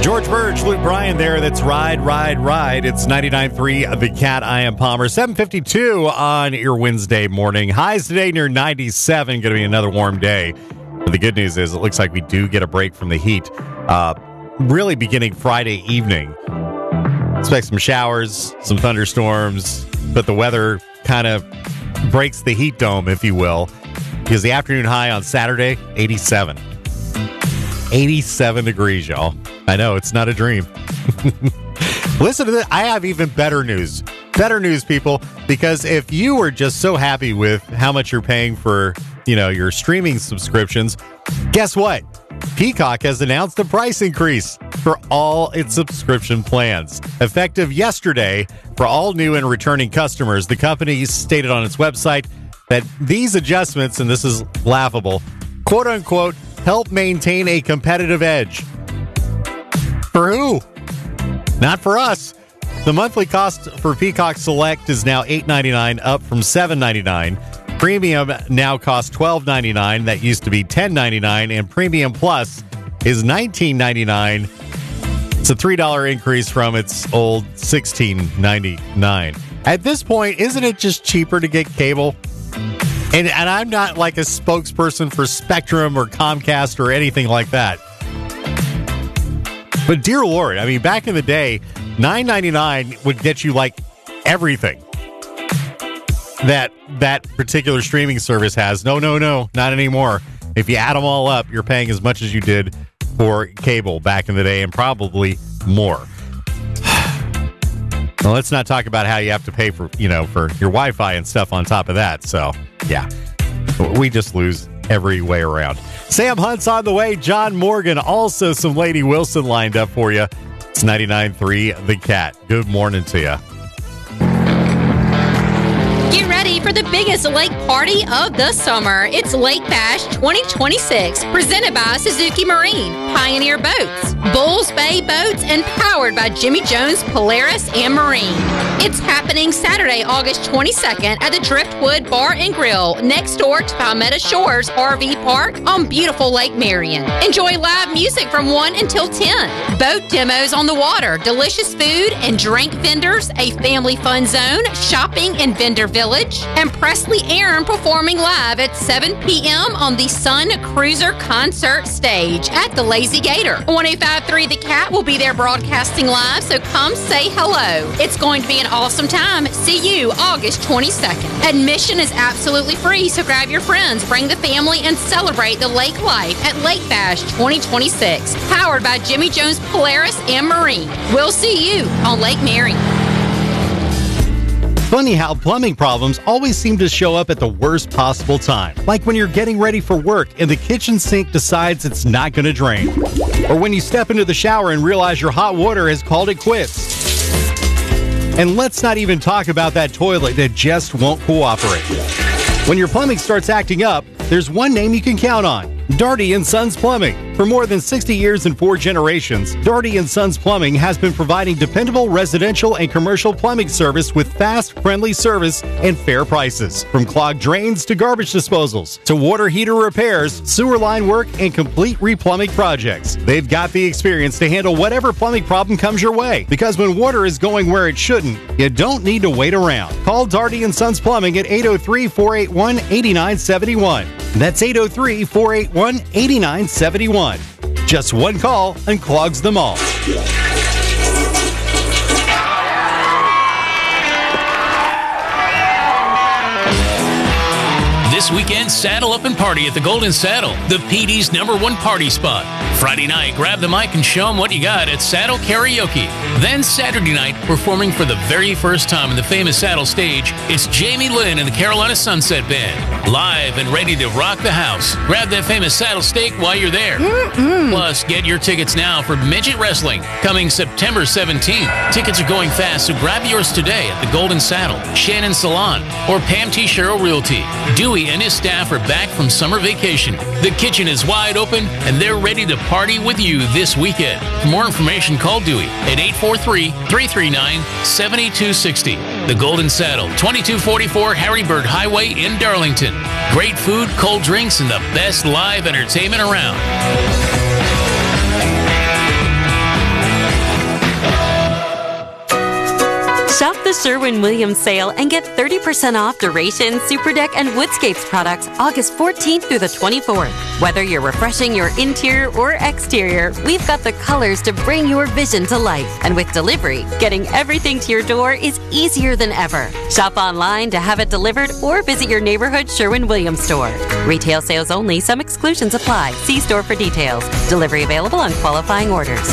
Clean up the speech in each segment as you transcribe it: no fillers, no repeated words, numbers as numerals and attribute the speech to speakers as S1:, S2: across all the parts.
S1: George Burge, Luke Bryan there. That's Ride, Ride, Ride. It's 99.3 The Cat. I am Palmer. 7:52 on your Wednesday morning. Highs today near 97. Going to be another warm day. But the good news is it looks like we do get a break from the heat. Really beginning Friday evening. Expect some showers, some thunderstorms, but the weather kind of breaks the heat dome, if you will, because the afternoon high on Saturday, 87. 87 degrees, y'all. I know, it's not a dream. Listen to this. I have even better news. Better news, people, because if you were just so happy with how much you're paying for, your streaming subscriptions, guess what? Peacock has announced a price increase for all its subscription plans. Effective yesterday, for all new and returning customers, the company stated on its website that these adjustments, and this is laughable, quote unquote, help maintain a competitive edge. For who? Not for us. The monthly cost for Peacock Select is now $8.99, up from $7.99. Premium now costs $12.99. That used to be $10.99. And Premium Plus is $19.99. It's a $3 increase from its old $16.99. At this point, isn't it just cheaper to get cable? And I'm not like a spokesperson for Spectrum or Comcast or anything like that. But dear Lord, I mean, back in the day, $9.99 would get you like everything that particular streaming service has. No, not anymore. If you add them all up, you're paying as much as you did for cable back in the day, and probably more. Well, let's not talk about how you have to pay for your Wi-Fi and stuff on top of that. So, yeah, we just lose every way around. Sam Hunt's on the way. John Morgan, also some Lady Wilson lined up for you. It's 99.3 The Cat. Good morning to you.
S2: Get ready for the biggest lake party of the summer. It's Lake Bash 2026, presented by Suzuki Marine, Pioneer Boats, Bulls Bay Boats, and powered by Jimmy Jones Polaris and Marine. It's happening Saturday, August 22nd at the Driftwood Bar and Grill, next door to Palmetto Shores RV Park on beautiful Lake Marion. Enjoy live music from 1 until 10, boat demos on the water, delicious food and drink vendors, a family fun zone, shopping and vendor village, and Presley Aaron performing live at 7 p.m. on the Sun Cruiser concert stage at the Lazy Gator. 105.3 The Cat will be there broadcasting live, so come say hello. It's going to be an awesome time. See you August 22nd. Admission is absolutely free, so grab your friends, bring the family, and celebrate the lake life at Lake Bash 2026, powered by Jimmy Jones Polaris and Marine. We'll see you on Lake Marion.
S1: Funny how plumbing problems always seem to show up at the worst possible time. Like when you're getting ready for work and the kitchen sink decides it's not going to drain. Or when you step into the shower and realize your hot water has called it quits. And let's not even talk about that toilet that just won't cooperate. When your plumbing starts acting up, there's one name you can count on: Darty & Sons Plumbing. For more than 60 years and 4 generations, Darty & Sons Plumbing has been providing dependable residential and commercial plumbing service with fast, friendly service and fair prices. From clogged drains to garbage disposals, to water heater repairs, sewer line work, and complete replumbing projects. They've got the experience to handle whatever plumbing problem comes your way. Because when water is going where it shouldn't, you don't need to wait around. Call Darty & Sons Plumbing at 803-481-8971. That's 803-481-8971. Just one call unclogs them all.
S3: This weekend, saddle up and party at the Golden Saddle, the PD's #1 party spot. Friday night, grab the mic and show them what you got at Saddle Karaoke. Then Saturday night, performing for the very first time in the famous Saddle stage, it's Jamie Lynn and the Carolina Sunset Band. Live and ready to rock the house. Grab that famous saddle steak while you're there. Plus, get your tickets now for Midget Wrestling, coming September 17th. Tickets are going fast, so grab yours today at the Golden Saddle, Shannon Salon, or Pam T. Sherrill Realty. Dewey and his staff are back from summer vacation. The kitchen is wide open, and they're ready to party with you this weekend. For more information, call Dewey at 843-339-7260. The Golden Saddle, 2244 Harrybird Highway in Darlington. Great food, cold drinks, and the best live entertainment around.
S4: Sherwin-Williams sale and get 30% off Duration, Super Deck, and Woodscapes products August 14th through the 24th. Whether you're refreshing your interior or exterior, we've got the colors to bring your vision to life. And with delivery, getting everything to your door is easier than ever. Shop online to have it delivered or visit your neighborhood Sherwin-Williams store. Retail sales only. Some exclusions apply. See store for details. Delivery available on qualifying orders.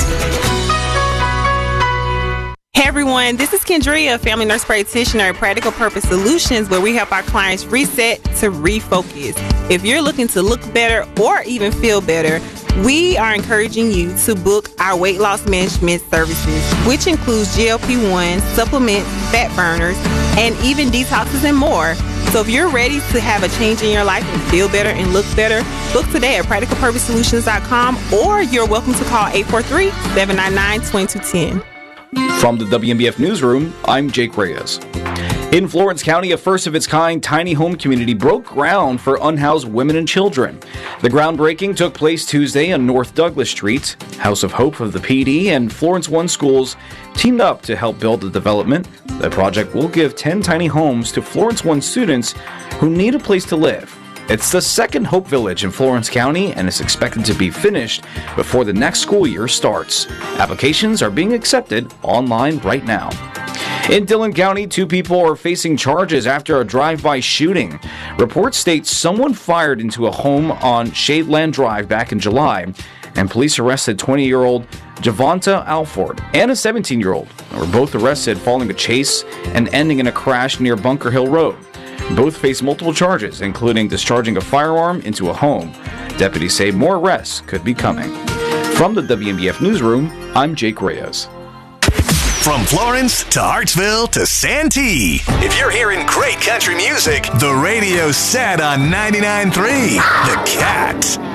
S5: Hey everyone, this is Kendria, family nurse practitioner at Practical Purpose Solutions, where we help our clients reset to refocus. If you're looking to look better or even feel better, we are encouraging you to book our weight loss management services, which includes GLP-1, supplements, fat burners, and even detoxes and more. So if you're ready to have a change in your life and feel better and look better, book today at practicalpurposesolutions.com, or you're welcome to call 843-799-2210.
S6: From the WNBF Newsroom, I'm Jake Reyes. In Florence County, a first-of-its-kind tiny home community broke ground for unhoused women and children. The groundbreaking took place Tuesday on North Douglas Street. House of Hope of the PD and Florence One Schools teamed up to help build the development. The project will give 10 tiny homes to Florence One students who need a place to live. It's the second Hope Village in Florence County and is expected to be finished before the next school year starts. Applications are being accepted online right now. In Dillon County, 2 people are facing charges after a drive-by shooting. Reports state someone fired into a home on Shadeland Drive back in July, and police arrested 20-year-old Javonta Alford and a 17-year-old. They were both arrested following a chase and ending in a crash near Bunker Hill Road. Both face multiple charges, including discharging a firearm into a home. Deputies say more arrests could be coming. From the WNBF Newsroom, I'm Jake Reyes.
S7: From Florence to Hartsville to Santee. If you're hearing great country music, the radio's set on 99.3 The Cat.